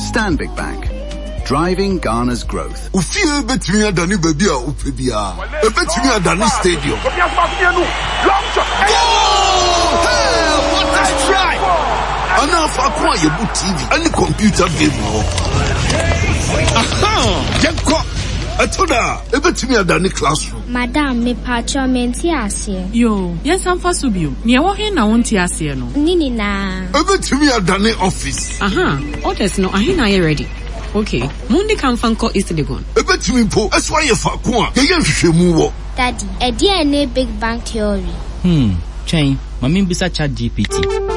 Stanbic Bank. Driving Ghana's growth. Ufie betumi adani baby a upe bia. Betumi adani stadium. Hey, what a strike! Enough akwa yebu TV and computer game. Aha! Jenko. Atoda, betumi adani classroom. Madam, me pacho menti ase. Yo, yes am fasubio. Ni ewo he na wonti ase no. Nini na. Betumi adani office. Aha, orders no ahina ye ready. Okay, Mundi can fanko is the gun. Betumi po, aswa ye fa ko a, ye hwehwemu wo. Daddy, e dia na big bang theory. Chain, mami bisa chat GPT.